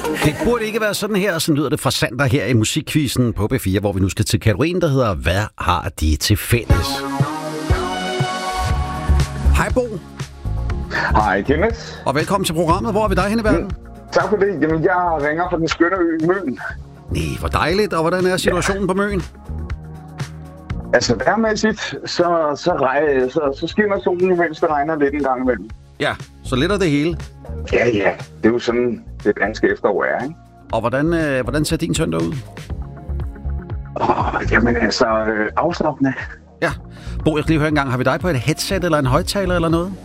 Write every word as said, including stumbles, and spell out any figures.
Det burde ikke være sådan her, så lyder det fra Sander her i Musikquizzen på B fire, hvor vi nu skal til kategorien, der hedder Hvad har de til fælles? Hej Bo. Hej Kenneth. Og velkommen til programmet. Hvor er vi dig henne i verden? Mm, tak for det. Jamen, jeg ringer fra den skønne ø Møn. Nej, hvor dejligt. Og hvordan er situationen ja. på Møn? Altså, værmæssigt, så, så, rej, så, så skinner solen, mens det regner lidt en gang imellem. Ja, så lidt af det hele. Ja, ja. Det er jo sådan, det danske efterår er, ikke? Og hvordan, øh, hvordan ser din søndag ud? Åh, jamen altså, øh, afslappende. Ja. Bo, jeg skal lige høre en gang. Har vi dig på et headset eller en højttaler eller noget?